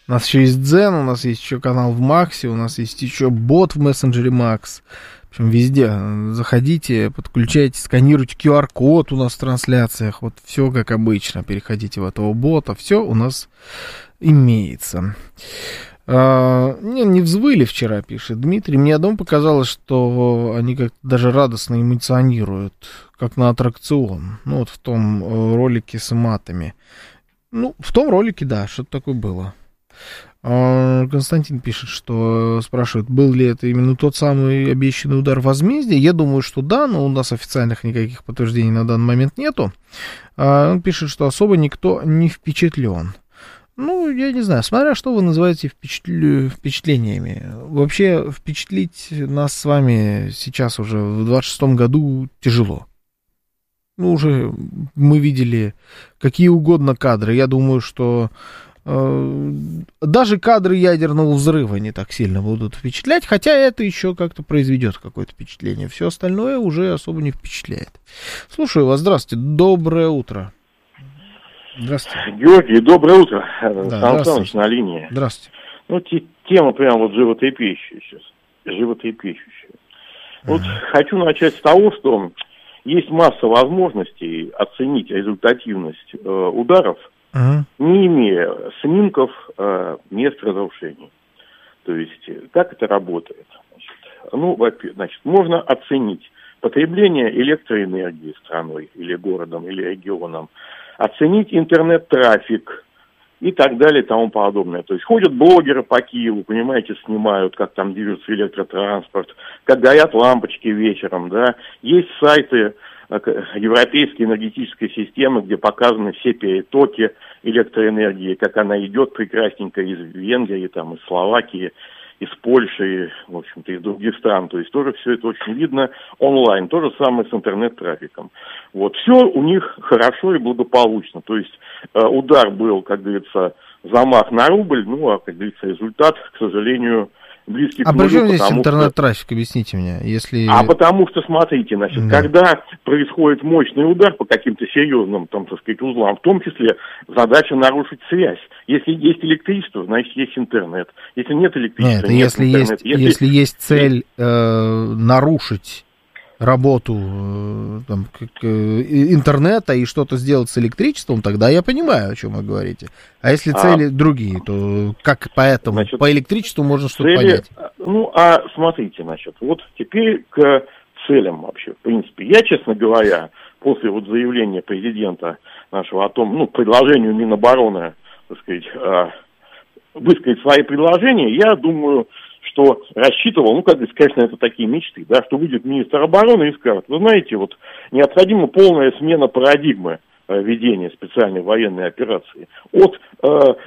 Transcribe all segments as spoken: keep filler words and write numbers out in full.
У нас еще есть Дзен, у нас есть еще канал в Максе, у нас есть еще бот в мессенджере Макс. В общем, везде заходите, подключайте, сканируйте ку ар-код у нас в трансляциях. Вот все как обычно. Переходите в этого бота. Все у нас имеется. А, не, не взвыли вчера, пишет Дмитрий. Мне одному показалось, что они как-то даже радостно эмоционируют, как на аттракцион. Ну, вот в том ролике с матами. Ну, в том ролике, да, что-то такое было. Константин пишет, что спрашивает, был ли это именно тот самый обещанный удар возмездия. Я думаю, что да, но у нас официальных никаких подтверждений на данный момент нету. Он пишет, что особо никто не впечатлен. Ну, я не знаю, смотря что вы называете впечатл... впечатлениями. Вообще, впечатлить нас с вами сейчас уже в двадцать шестом году тяжело. Ну, уже мы видели какие угодно кадры. Я думаю, что даже кадры ядерного взрыва не так сильно будут впечатлять, хотя это еще как-то произведет какое-то впечатление. Все остальное уже особо не впечатляет. Слушаю вас, здравствуйте, доброе утро. Здравствуйте. Георгий, доброе утро. Да, Сан Саныч на линии. Здравствуйте. Ну, те, тема прям вот животрепещущая сейчас. Животрепещущая. Вот uh-huh. хочу начать с того, что есть масса возможностей оценить результативность э, ударов, Uh-huh. не имея снимков э, мест разрушений. То есть, как это работает? Значит, ну, значит, можно оценить потребление электроэнергии страной, или городом, или регионом, оценить интернет-трафик и так далее и тому подобное. То есть, ходят блогеры по Киеву, понимаете, снимают, как там движется электротранспорт, как горят лампочки вечером, да. Есть сайты европейской энергетической системы, где показаны все перетоки электроэнергии, как она идет прекрасненько из Венгрии, там, из Словакии, из Польши, в общем-то, из других стран. То есть тоже все это очень видно онлайн. То же самое с интернет-трафиком. Вот. Все у них хорошо и благополучно. То есть э, удар был, как говорится, замах на рубль, ну, а, как говорится, результат, к сожалению, близкий а к нулю. А при чем здесь что... интернет-трафик, объясните мне, если... А потому что, смотрите, значит, да. когда происходит мощный удар по каким-то серьезным, там, так сказать, узлам, в том числе задача нарушить связь. Если есть электричество, значит, есть интернет. Если нет электричества, нет, нет если интернет. Есть, если... если есть цель э, нарушить работу э, там, как, э, интернета и что-то сделать с электричеством, тогда я понимаю, о чем вы говорите. А если цели а, другие, то как поэтому значит, по электричеству можно что-то цели, понять? Ну, а смотрите, значит, вот теперь к целям вообще. В принципе, я, честно говоря, после вот заявления президента нашего о том, ну, предложению Минобороны, так сказать, э, высказать свои предложения, я думаю, что рассчитывал, ну, как бы, конечно, это такие мечты, да, что выйдет министр обороны и скажет, вы знаете, вот необходима полная смена парадигмы э, ведения специальной военной операции. От, э,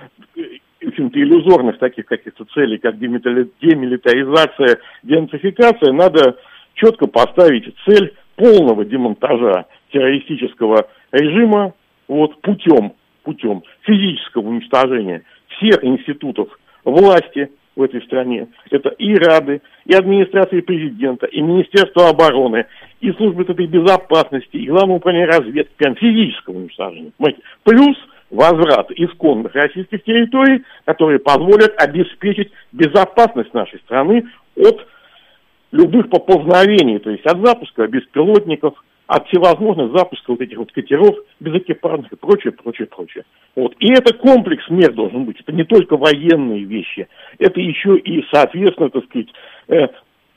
в общем-то, иллюзорных таких каких-то целей, как демилитаризация, денацификация, надо четко поставить цель полного демонтажа террористического режима, вот, путем, путем физического уничтожения всех институтов власти в этой стране. Это и Рады, и администрация президента, и Министерство обороны, и службы этой безопасности, и Главное управление разведки, прям физического уничтожения. Понимаете? Плюс возврат исконных российских территорий, которые позволят обеспечить безопасность нашей страны от любых поползновений, то есть от запуска беспилотников, от всевозможных запусков вот этих вот катеров безэкипажных и прочее, прочее, прочее. Вот. И это комплекс мер должен быть. Это не только военные вещи. Это еще и, соответственно, так сказать, э,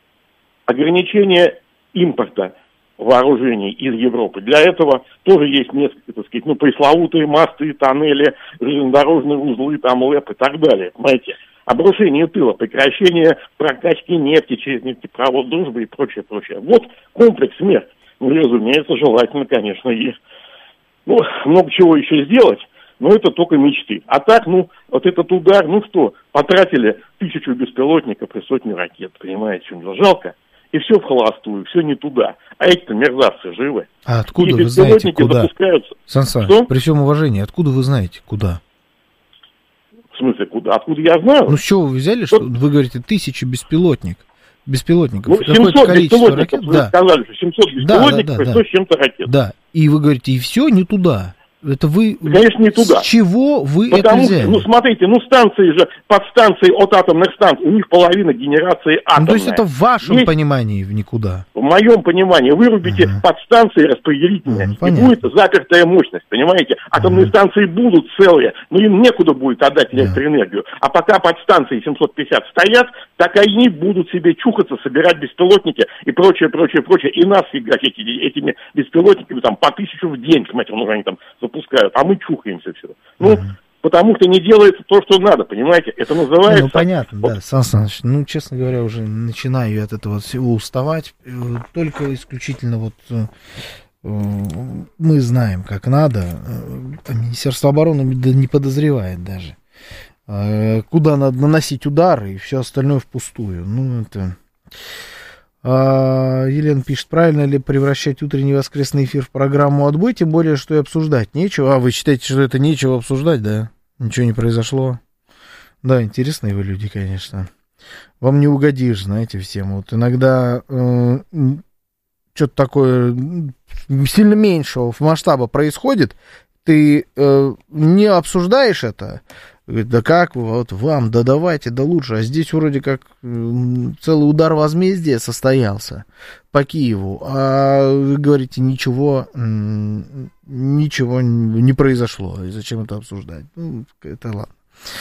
ограничение импорта вооружений из Европы. Для этого тоже есть несколько, так сказать, ну, пресловутые мосты, тоннели, железнодорожные узлы, там, ЛЭП и так далее. Понимаете? Обрушение тыла, прекращение прокачки нефти через нефтепровод дружбы и прочее, прочее. Вот комплекс мер. Ну, разумеется, желательно, конечно, и ну, много чего еще сделать, но это только мечты. А так, ну, вот этот удар, ну что, потратили тысячу беспилотников и сотню ракет, понимаете, что жалко, и все в холостую, все не туда. А эти-то мерзавцы живы. А откуда и вы знаете, куда? Запускаются. Сан Саныч, при всем уважении, откуда вы знаете, куда? В смысле, куда? Откуда я знаю? Ну, с чего вы взяли, что, что вы говорите, тысяча беспилотников? Беспилотников. Ну, семьсот беспилотников, ракет? Вы да. сказали, что семьсот беспилотников, да, да, да, и сто да. с чем-то ракет. Да, и вы говорите, и все не туда. Это вы... Конечно, не туда. С чего вы Потому это взяли? Что, ну, смотрите, ну, станции же, подстанции от атомных станций, у них половина генерации атомная. Ну, то есть это в вашем Есть, понимании в никуда? В моем понимании, вырубите uh-huh. подстанции распределительные, uh-huh, и будет запертая мощность, понимаете? Атомные uh-huh. станции будут целые, но им некуда будет отдать электроэнергию. Uh-huh. А пока подстанции семьсот пятьдесят стоят, так они будут себе чухаться, собирать беспилотники и прочее, прочее, прочее, и нас фигать эти, этими беспилотниками там по тысячу в день, смотрите, ну, они там запускают, а мы чухаемся все. Ну, uh-huh. потому что не делается то, что надо, понимаете? Это называется... Ну, понятно, да, Сан Саныч, ну, честно говоря, уже начинаю я от этого всего уставать, только исключительно вот мы знаем, как надо, Министерство обороны не подозревает даже, куда надо наносить удары, и все остальное впустую. Ну, это... Елена пишет, правильно ли превращать утренний воскресный эфир в программу «Отбой», тем более, что и обсуждать нечего. А вы считаете, что это нечего обсуждать, да? Ничего не произошло. Да, интересные вы люди, конечно. Вам не угодишь, знаете, всем. Вот иногда э, что-то такое сильно меньшего масштаба происходит, ты э, не обсуждаешь это. Говорит, да как вы, вот вам, да давайте, да лучше. А здесь вроде как целый удар возмездия состоялся по Киеву. А вы говорите, ничего, ничего не произошло. И зачем это обсуждать? Ну, это ладно.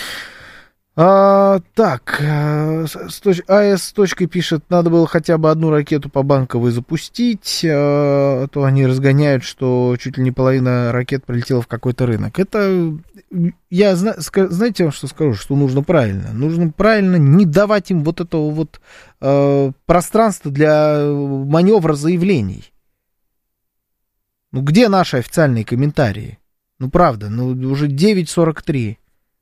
А, так, АЭС с точкой пишет, надо было хотя бы одну ракету по Банковой запустить, а то они разгоняют, что чуть ли не половина ракет прилетела в какой-то рынок. Это, я, знаете, что скажу, что нужно правильно? Нужно правильно не давать им вот этого вот э, пространства для маневра заявлений. Ну, где наши официальные комментарии? Ну, правда, ну, уже девять сорок три.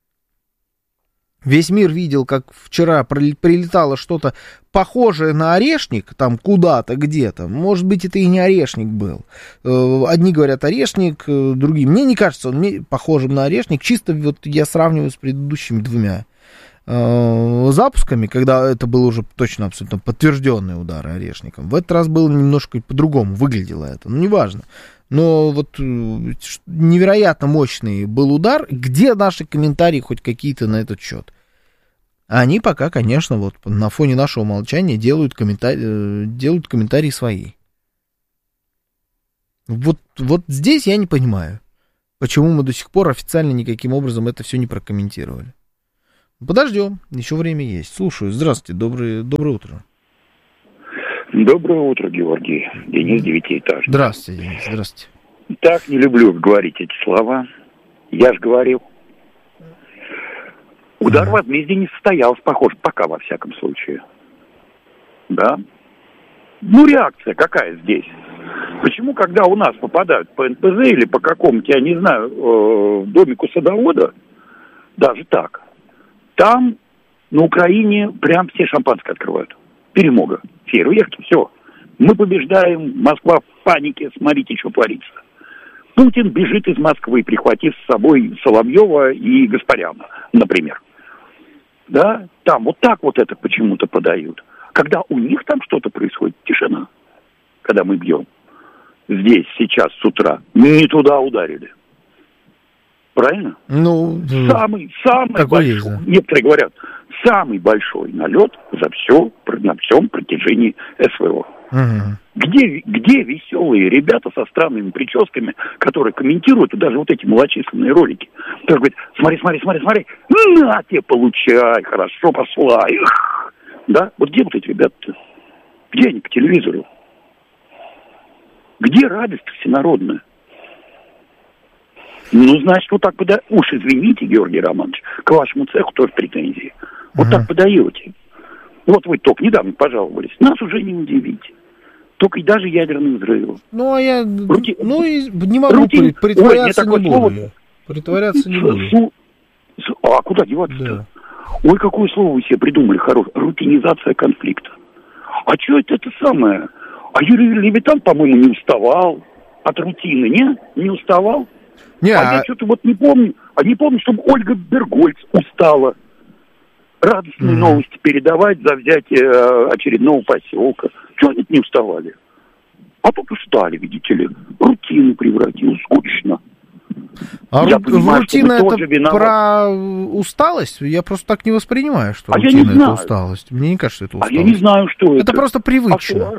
Весь мир видел, как вчера прилетало что-то похожее на орешник, там куда-то, где-то. Может быть, это и не орешник был. Одни говорят орешник, другие. Мне не кажется он похожим на орешник. Чисто вот я сравниваю с предыдущими двумя запусками, когда это был уже точно абсолютно подтвержденный удар орешником. В этот раз было немножко по-другому, выглядело это. Ну, неважно. Но вот невероятно мощный был удар. Где наши комментарии хоть какие-то на этот счет? Они пока, конечно, вот на фоне нашего молчания делают комментарии, делают комментарии свои. Вот, вот здесь я не понимаю, почему мы до сих пор официально никаким образом это все не прокомментировали. Подождем, еще время есть. Слушаю. Здравствуйте, доброе, доброе утро. Доброе утро, Георгий. Денис, девятиэтажный. Здравствуйте, Денис, здравствуйте. Так не люблю говорить эти слова. Я же говорил. Удар возмездия не состоялся, похоже, пока, во всяком случае. Да? Ну, реакция какая здесь? Почему, когда у нас попадают по эн пэ зэ или по какому-то, я не знаю, э, домику садовода, даже так, там на Украине прям все шампанское открывают. Перемога. Фейерверки, все. Мы побеждаем, Москва в панике, смотрите, что творится. Путин бежит из Москвы, прихватив с собой Соловьева и Гаспаряна, например. Да, там вот так вот это почему-то подают. Когда у них там что-то происходит, тишина. Когда мы бьем. Здесь, сейчас, с утра, не туда ударили. Правильно? Ну, самый, самый большой, есть, да. Некоторые говорят, самый большой налет за все, на всем протяжении эс вэ о. Угу. Где, где веселые ребята со странными прическами, которые комментируют и даже вот эти малочисленные ролики? Которые говорят, смотри, смотри, смотри, смотри, на тебе, получай, хорошо пошла. Эх. Да? Вот где вот эти ребята-то? Где они по телевизору? Где радость всенародная? Ну, значит, вот так подаете. Уж извините, Георгий Романович, к вашему цеху тоже претензии. Вот uh-huh. так подаете. Вот вы только недавно пожаловались. Нас уже не удивите. Только и даже ядерным взрывом. Ну, а я Рути... ну, и не могу Рути... притворяться Ой, не буду. Слово... Притворяться не буду. Су... А куда деваться-то? Да. Ой, какое слово вы себе придумали хорошее. Рутинизация конфликта. А что это это самое? А Юрий Левитан, по-моему, не уставал от рутины, не? Не уставал? Не, а, а я что-то вот не помню, а не помню, чтобы Ольга Бергольц устала радостные mm-hmm. новости передавать за взятие э, очередного поселка. Чего они не уставали? А тут устали, видите ли. Рутину превратил, скучно. А я ру- понимаю, рутина что вы это тоже виноваты. про усталость? Я просто так не воспринимаю, что А я рутина не это знаю. усталость. Мне не кажется, это А усталость. я не знаю, что это. Это просто А, привычно. что?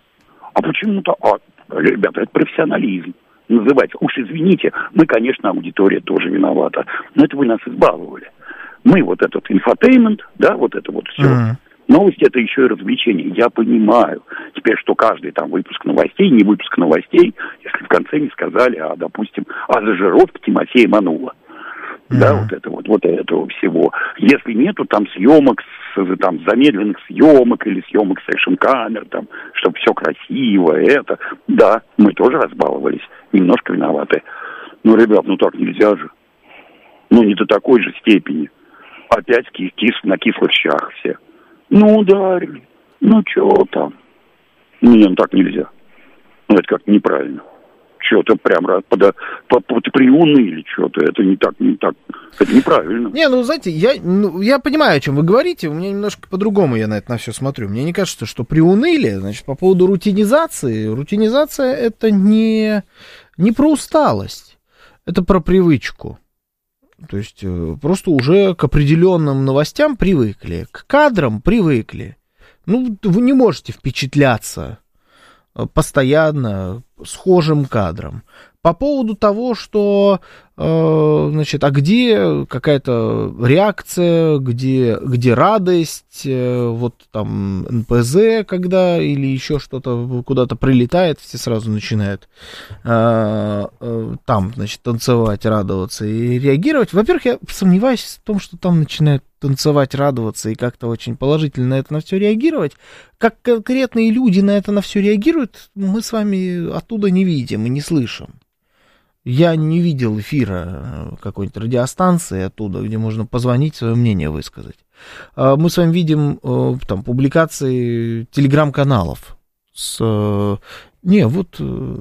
А почему-то... А, ребята, это профессионализм называется. Уж извините, мы, конечно, аудитория тоже виновата. Но это вы нас избаловали. Мы вот этот инфотеймент, да, вот это вот все. Mm. Новости – это еще и развлечение. Я понимаю теперь, что каждый там выпуск новостей, не выпуск новостей, если в конце не сказали, а, допустим, о зажировке Тимофея Манула. Mm-hmm. Да, вот это вот, вот этого всего. Если нету там съемок, с, там, замедленных съемок или съемок с экшн-камер, там, чтобы все красиво, это, да, мы тоже разбаловались, немножко виноваты. Ну, ребят, ну так нельзя же. Ну, не до такой же степени. Опять кис, кис, на кислых щах все. Ну, ударили. Ну, что там? Не, ну так нельзя. Ну, это как-то неправильно. Что-то прям под, под, под приуныли что-то. Это не так, не так. Это неправильно. Не, ну, знаете, я, ну, я понимаю, о чем вы говорите. У меня немножко по-другому я на это на все смотрю. Мне не кажется, что приуныли. Значит, по поводу рутинизации. Рутинизация это не, не про усталость. Это про привычку. То есть просто уже к определенным новостям привыкли, к кадрам привыкли. Ну, вы не можете впечатляться постоянно схожим кадром. По поводу того, что, э, значит, а где какая-то реакция, где, где радость, э, вот там эн пэ зэ, когда или еще что-то куда-то прилетает, все сразу начинают э, э, там, значит, танцевать, радоваться и реагировать. Во-первых, я сомневаюсь в том, что там начинают танцевать, радоваться и как-то очень положительно на это на все реагировать. Как конкретные люди на это на все реагируют, мы с вами оттуда не видим и не слышим. Я не видел эфира какой-нибудь радиостанции оттуда, где можно позвонить, свое мнение высказать. Мы с вами видим там публикации телеграм-каналов с... Не, вот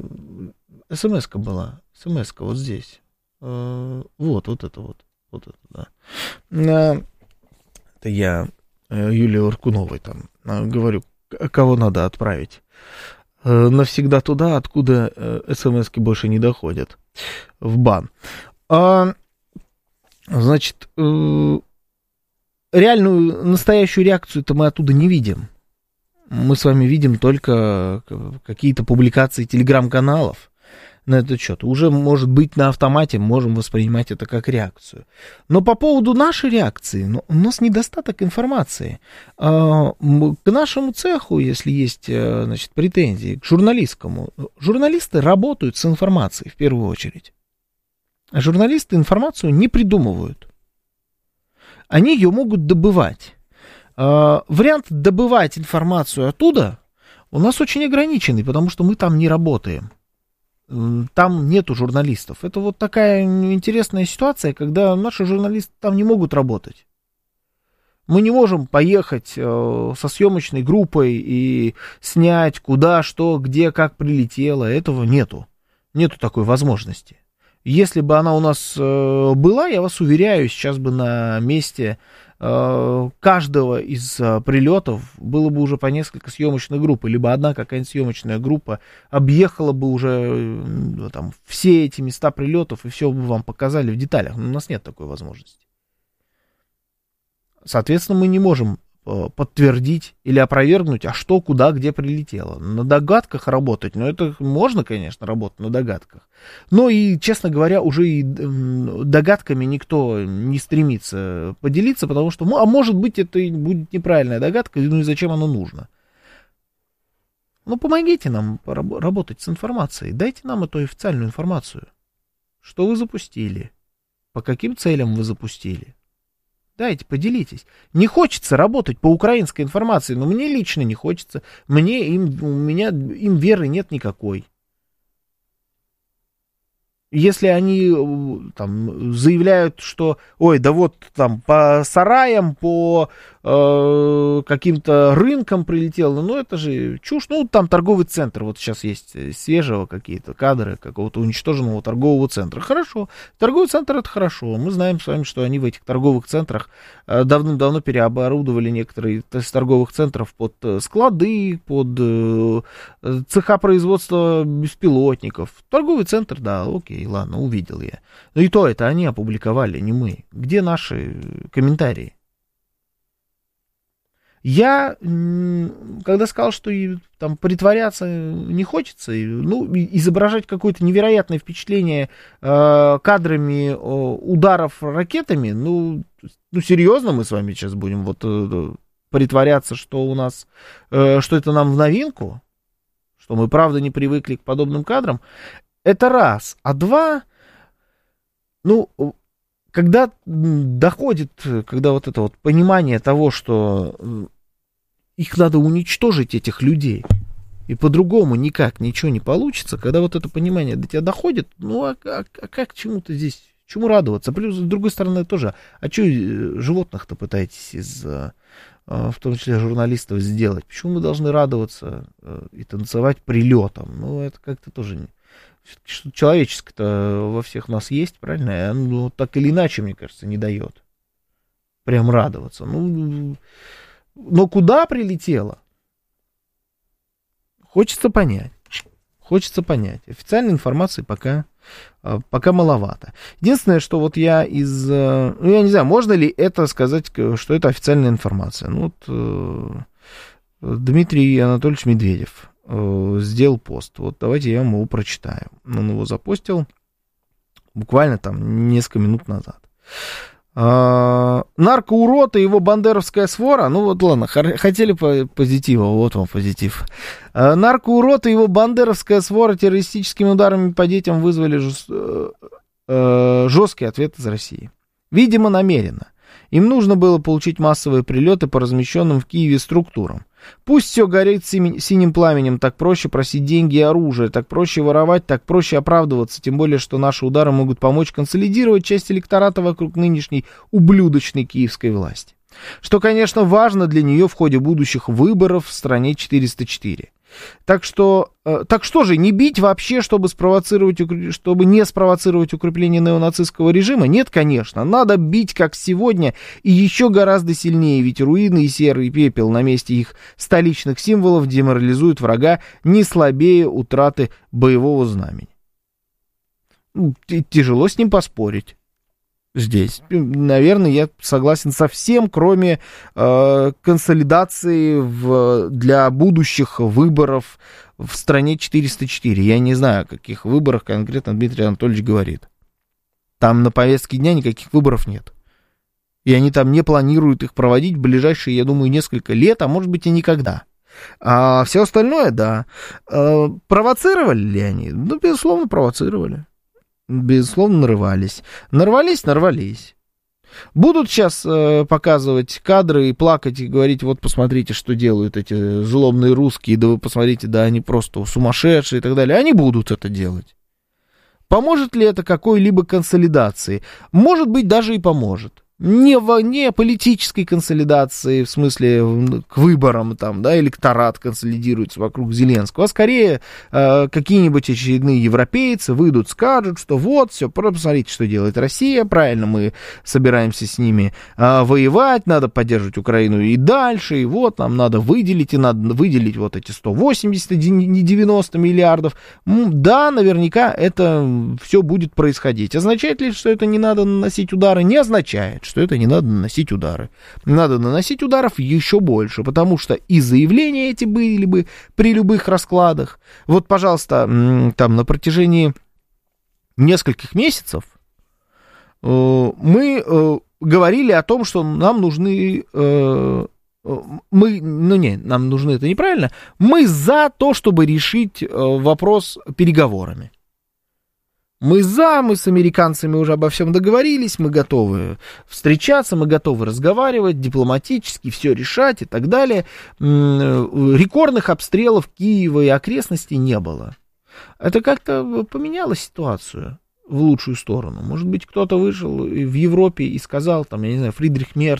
смс-ка была, смс-ка вот здесь. Вот, вот это вот. Вот это, да. Это я Юлии Уркуновой там говорю, кого надо отправить. Навсегда туда, откуда смс-ки больше не доходят. В бан. А, значит, реальную, настоящую реакцию-то мы оттуда не видим. Мы с вами видим только какие-то публикации телеграм-каналов на этот счет. Уже, может быть, на автомате можем воспринимать это как реакцию. Но по поводу нашей реакции, ну, у нас недостаток информации. К нашему цеху, если есть, значит, претензии, к журналистскому, журналисты работают с информацией в первую очередь. А журналисты информацию не придумывают. Они ее могут добывать. Вариант добывать информацию оттуда у нас очень ограниченный, потому что мы там не работаем. Там нету журналистов. Это вот такая интересная ситуация, когда наши журналисты там не могут работать. Мы не можем поехать э, со съемочной группой и снять куда, что, где, как прилетело. Этого нету. Нету такой возможности. Если бы она у нас э, была, я вас уверяю, сейчас бы на месте э, каждого из э, прилетов было бы уже по несколько съемочных групп, либо одна какая-нибудь съемочная группа объехала бы уже э, там, все эти места прилетов и все бы вам показали в деталях. Но у нас нет такой возможности. Соответственно, мы не можем подтвердить или опровергнуть, а что, куда, где прилетело. На догадках работать, ну, это можно, конечно, работать на догадках. Но и, честно говоря, уже и догадками никто не стремится поделиться, потому что, ну, а может быть, это будет неправильная догадка, ну и зачем оно нужно? Ну, помогите нам работать с информацией, дайте нам эту официальную информацию. Что вы запустили? По каким целям вы запустили? Дайте, поделитесь. Не хочется работать по украинской информации, но мне лично не хочется. Мне, им, у меня, им веры нет никакой. Если они там заявляют, что, ой, да вот там по сараям, по э, каким-то рынком прилетело. Ну, это же чушь. Ну, там торговый центр. Вот сейчас есть свежего какие-то кадры какого-то уничтоженного торгового центра. Хорошо. Торговый центр — это хорошо. Мы знаем с вами, что они в этих торговых центрах э, давным-давно переоборудовали некоторые из торговых центров под склады, под э, цеха производства беспилотников. Торговый центр, да, окей, ладно, увидел я. Но и то это они опубликовали, не мы. Где наши комментарии? Я, когда сказал, что и, там притворяться не хочется, и, ну, изображать какое-то невероятное впечатление э, кадрами э, ударов ракетами, ну, ну, серьезно мы с вами сейчас будем вот э, притворяться, что у нас, э, что это нам в новинку, что мы правда не привыкли к подобным кадрам. Это раз. А два, ну, когда доходит, когда вот это вот понимание того, что их надо уничтожить, этих людей, и по-другому никак ничего не получится, когда вот это понимание до тебя доходит, ну, а, а, а как чему-то здесь, чему радоваться? Плюс, с другой стороны, тоже, а что животных-то пытаетесь из, в том числе журналистов, сделать? Почему мы должны радоваться и танцевать прилетом? Ну, это как-то тоже не... Что человеческое-то во всех нас есть, правильно? Ну, так или иначе, мне кажется, не дает прям радоваться. Ну, но куда прилетело? Хочется понять. Хочется понять. Официальной информации пока, пока маловато. Единственное, что вот я из... Ну, я не знаю, можно ли это сказать, что это официальная информация. Ну, вот Дмитрий Анатольевич Медведев сделал пост. Вот давайте я вам его прочитаю. Он его запостил буквально там несколько минут назад. А, наркоурод и его бандеровская свора. Ну вот ладно, хотели позитива, вот вам позитив. А, наркоурод и его бандеровская свора террористическими ударами по детям вызвали жест... жесткий ответ из России. Видимо, намеренно. Им нужно было получить массовые прилеты по размещенным в Киеве структурам. Пусть все горит синим пламенем, так проще просить деньги и оружие, так проще воровать, так проще оправдываться, тем более, что наши удары могут помочь консолидировать часть электората вокруг нынешней ублюдочной киевской власти. Что, конечно, важно для нее в ходе будущих выборов в стране четыреста четыре. Так что, э, так что же, не бить вообще, чтобы спровоцировать, чтобы не спровоцировать укрепление неонацистского режима? Нет, конечно, надо бить как сегодня и еще гораздо сильнее, ведь руины и серый пепел на месте их столичных символов деморализуют врага не слабее утраты боевого знамени. Тяжело с ним поспорить. Здесь, наверное, я согласен со всем, кроме э, консолидации в, для будущих выборов в стране четыреста четыре. Я не знаю, о каких выборах конкретно Дмитрий Анатольевич говорит. Там на повестке дня никаких выборов нет. И они там не планируют их проводить в ближайшие, я думаю, несколько лет, а может быть и никогда. А все остальное, да. Э, провоцировали ли они? Ну, безусловно, провоцировали. Безусловно, нарывались. Нарвались, нарвались. Будут сейчас э, показывать кадры и плакать и говорить, вот посмотрите, что делают эти злобные русские, да вы посмотрите, да они просто сумасшедшие и так далее. Они будут это делать. Поможет ли это какой-либо консолидации? Может быть, даже и поможет. Не, в, не политической консолидации, в смысле к выборам, там, да, электорат консолидируется вокруг Зеленского, а скорее э, какие-нибудь очередные европейцы выйдут, скажут, что вот, все, посмотрите, что делает Россия, правильно, мы собираемся с ними э, воевать, надо поддерживать Украину и дальше, и вот, нам надо выделить, и надо выделить вот эти сто восемьдесят, не девяносто миллиардов. Да, наверняка это все будет происходить. Означает ли, что это не надо наносить удары? Не означает, что это не надо наносить удары. Надо наносить ударов еще больше, потому что и заявления эти были бы при любых раскладах. Вот, пожалуйста, там на протяжении нескольких месяцев мы говорили о том, что нам нужны... Мы, ну не, нам нужны, это неправильно. Мы за то, чтобы решить вопрос переговорами. Мы за, мы с американцами уже обо всем договорились, мы готовы встречаться, мы готовы разговаривать дипломатически, все решать и так далее. Рекордных обстрелов Киева и окрестностей не было. Это как-то поменяло ситуацию в лучшую сторону. Может быть, кто-то вышел в Европе и сказал, там, я не знаю, Фридрих Мерц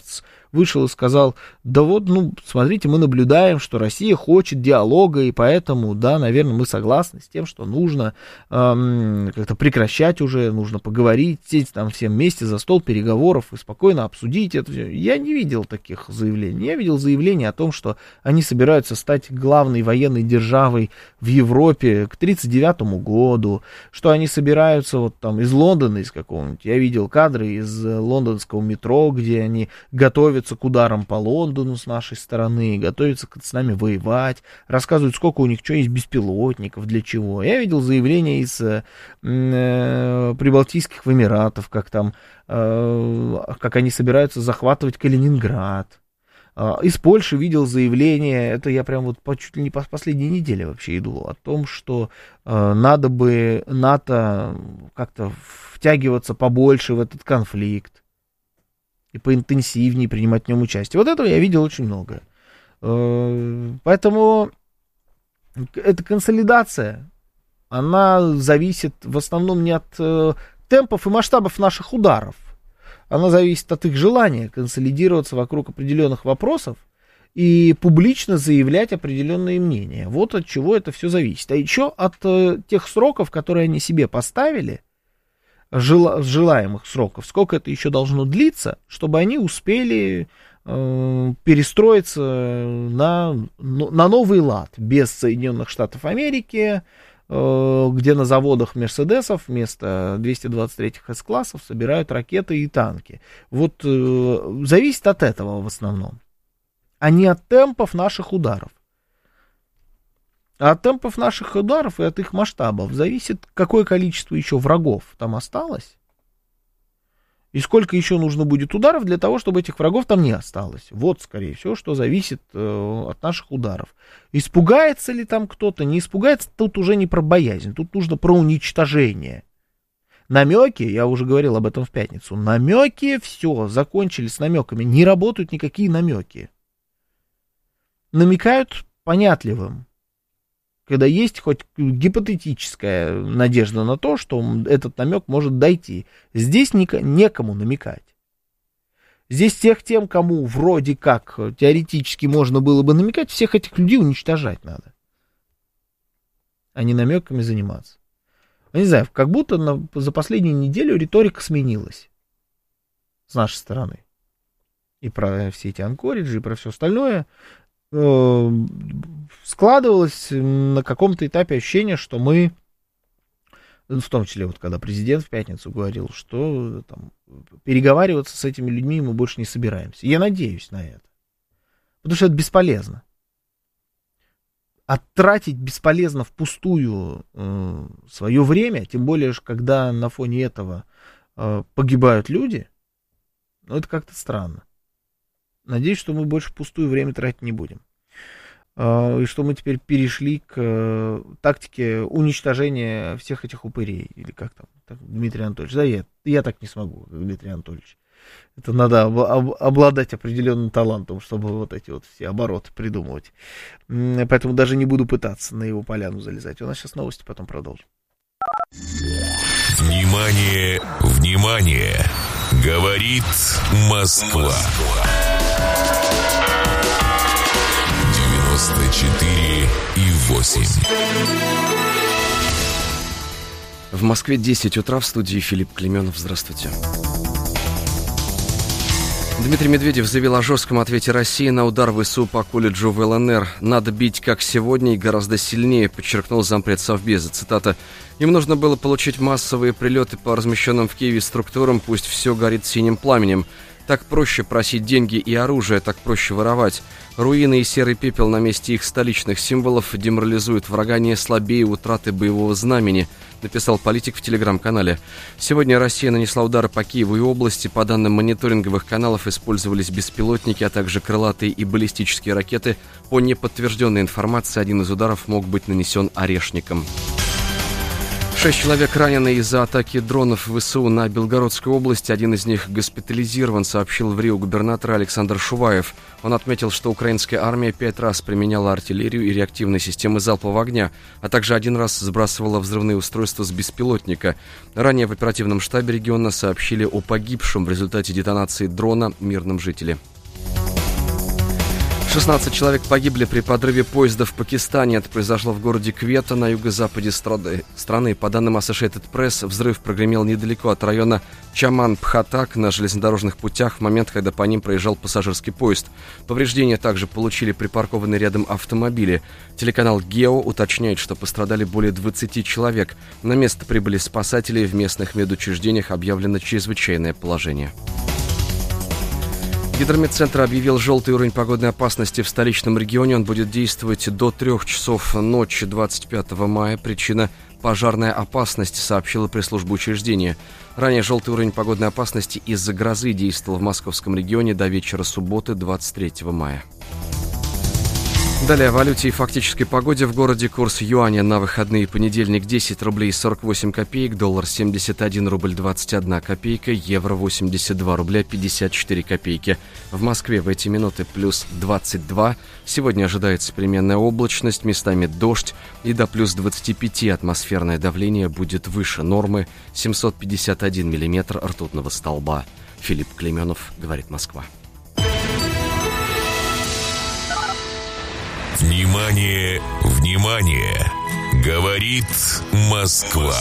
вышел и сказал, да вот, ну, смотрите, мы наблюдаем, что Россия хочет диалога, и поэтому, да, наверное, мы согласны с тем, что нужно эм, как-то прекращать уже, нужно поговорить, сесть там всем вместе за стол переговоров и спокойно обсудить это. Я не видел таких заявлений. Я видел заявления о том, что они собираются стать главной военной державой в Европе к тридцать девятому году, что они собираются вот там из Лондона, из какого-нибудь. Я видел кадры из лондонского метро, где они готовятся к ударам по Лондону с нашей стороны, готовятся с нами воевать, рассказывают, сколько у них что есть беспилотников, для чего. Я видел заявления из э, Прибалтийских Эмиратов, как там, э, как они собираются захватывать Калининград. Из Польши видел заявление, это я прям вот по, чуть ли не по последней неделе вообще иду, о том, что э, надо бы НАТО как-то втягиваться побольше в этот конфликт и поинтенсивнее принимать в нем участие. Вот этого я видел очень много. Э, поэтому эта консолидация, она зависит в основном не от э, темпов и масштабов наших ударов. Она зависит от их желания консолидироваться вокруг определенных вопросов и публично заявлять определенные мнения. Вот от чего это все зависит. А еще от э, тех сроков, которые они себе поставили, жела, желаемых сроков, сколько это еще должно длиться, чтобы они успели э, перестроиться на, на новый лад, без Соединенных Штатов Америки, где на заводах Мерседесов вместо двухсот двадцати третьих эс-классов собирают ракеты и танки. Вот э, зависит от этого в основном, а не от темпов наших ударов. А от темпов наших ударов и от их масштабов зависит, какое количество еще врагов там осталось, и сколько еще нужно будет ударов для того, чтобы этих врагов там не осталось. Вот, скорее всего, что зависит э, от наших ударов. Испугается ли там кто-то, не испугается, тут уже не про боязнь, тут нужно про уничтожение. Намеки, я уже говорил об этом в пятницу, намеки, все, закончили с намеками, не работают никакие намеки. Намекают понятливым, когда есть хоть гипотетическая надежда на то, что этот намек может дойти. Здесь некому намекать. Здесь всех тем, кому вроде как теоретически можно было бы намекать, всех этих людей уничтожать надо, а не намеками заниматься. Я не знаю, как будто на, за последнюю неделю риторика сменилась с нашей стороны. И про все эти анкориджи, и про все остальное. Складывалось на каком-то этапе ощущение, что мы, в том числе вот когда президент в пятницу говорил, что там, переговариваться с этими людьми мы больше не собираемся. Я надеюсь на это. Потому что это бесполезно. А тратить бесполезно впустую э, свое время, тем более, когда на фоне этого э, погибают люди, ну это как-то странно. Надеюсь, что мы больше впустую время тратить не будем. И что мы теперь перешли к тактике уничтожения всех этих упырей. Или как там, так, Дмитрий Анатольевич. Да, я, я так не смогу, как Дмитрий Анатольевич. Это надо об, об, обладать определенным талантом, чтобы вот эти вот все обороты придумывать. Поэтому даже не буду пытаться на его поляну залезать. У нас сейчас новости, потом продолжим. Внимание, внимание! Говорит Москва. девяносто четыре и восемь. В Москве десять утра, в студии Филипп Клеменов. Здравствуйте. Дмитрий Медведев заявил о жестком ответе России на удар ВСУ по колледжу в ЛНР. «Надо бить как сегодня и гораздо сильнее», подчеркнул зампред Совбеза. Цитата. «Им нужно было получить массовые прилеты по размещенным в Киеве структурам, пусть все горит синим пламенем. Так проще просить деньги и оружие, так проще воровать. Руины и серый пепел на месте их столичных символов деморализуют врага не слабее утраты боевого знамени», написал политик в телеграм-канале. Сегодня Россия нанесла удары по Киеву и области. По данным мониторинговых каналов, использовались беспилотники, а также крылатые и баллистические ракеты. По неподтвержденной информации, один из ударов мог быть нанесен Орешником. Шесть человек ранены из-за атаки дронов ВСУ на Белгородской области. Один из них госпитализирован, сообщил в РИО губернатор Александр Шуваев. Он отметил, что украинская армия пять раз применяла артиллерию и реактивные системы залпового огня, а также один раз сбрасывала взрывные устройства с беспилотника. Ранее в оперативном штабе региона сообщили о погибшем в результате детонации дрона мирном жителе. шестнадцать человек погибли при подрыве поезда в Пакистане. Это произошло в городе Квета на юго-западе страны. По данным Associated Press, взрыв прогремел недалеко от района Чаман-Пхатак на железнодорожных путях в момент, когда по ним проезжал пассажирский поезд. Повреждения также получили припаркованные рядом автомобили. Телеканал Гео уточняет, что пострадали более двадцати человек. На место прибыли спасатели, в местных медучреждениях объявлено чрезвычайное положение. Гидрометцентр объявил желтый уровень погодной опасности в столичном регионе. Он будет действовать до трех часов ночи двадцать пятого мая. Причина – пожарная опасность, сообщила пресс-служба учреждения. Ранее желтый уровень погодной опасности из-за грозы действовал в московском регионе до вечера субботы двадцать третьего мая. Далее о валюте и фактической погоде в городе. Курс юаня на выходные: понедельник десять рублей сорок восемь копеек, доллар семьдесят один рубль двадцать одна копейка, евро восемьдесят два рубля пятьдесят четыре копейки. В Москве в эти минуты плюс двадцать два. Сегодня ожидается переменная облачность, местами дождь, и до плюс двадцати пяти атмосферное давление будет выше нормы, семьсот пятьдесят один миллиметр ртутного столба. Филипп Клейменов, говорит Москва. Внимание, внимание! Говорит Москва.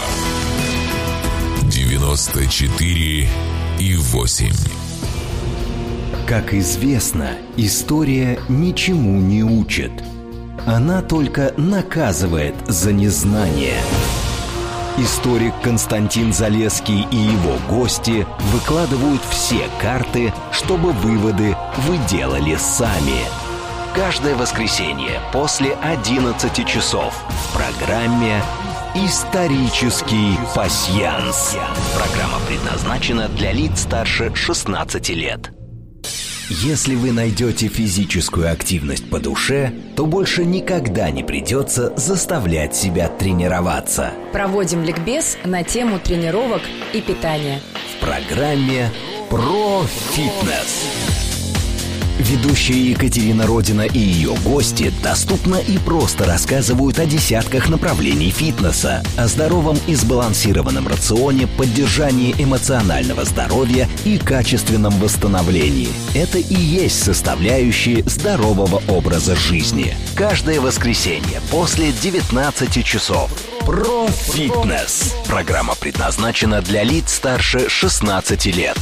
девяносто четыре и восемь. Как известно, история ничему не учит. Она только наказывает за незнание. Историк Константин Залесский и его гости выкладывают все карты, чтобы выводы вы делали сами. Каждое воскресенье после одиннадцати часов в программе «Исторический пасьянс». Программа предназначена для лиц старше шестнадцати лет. Если вы найдете физическую активность по душе, то больше никогда не придется заставлять себя тренироваться. Проводим ликбез на тему тренировок и питания. В программе «Про фитнес». Ведущая Екатерина Родина и ее гости доступно и просто рассказывают о десятках направлений фитнеса, о здоровом и сбалансированном рационе, поддержании эмоционального здоровья и качественном восстановлении. Это и есть составляющие здорового образа жизни. Каждое воскресенье после девятнадцати часов. Про фитнес. Программа предназначена для лиц старше шестнадцати лет.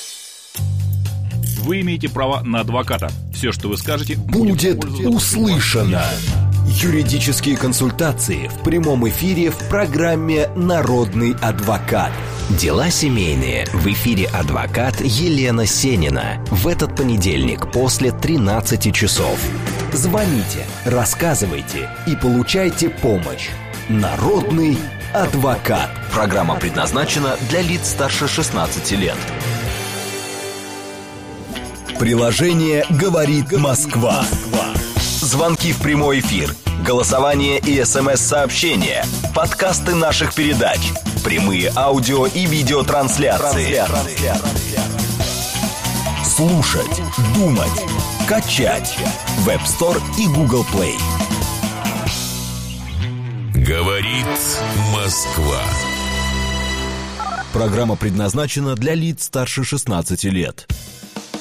Вы имеете право на адвоката. Все, что вы скажете, будет услышано. Юридические консультации в прямом эфире в программе «Народный адвокат». Дела семейные. В эфире адвокат Елена Сенина. В этот понедельник после тринадцати часов. Звоните, рассказывайте и получайте помощь. Народный адвокат. Программа предназначена для лиц старше шестнадцати лет. Приложение «Говорит Москва». Звонки в прямой эфир, голосование и смс-сообщения, подкасты наших передач, прямые аудио и видеотрансляции. Слушать, думать, качать. Web Store и Google Play. Говорит Москва. Программа предназначена для лиц старше шестнадцати лет.